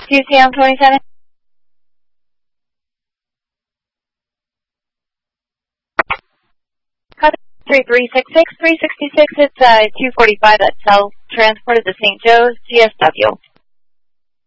QCM 27. Cut 3366, 366, it's 245 at South transported to St. Joe's, CSW.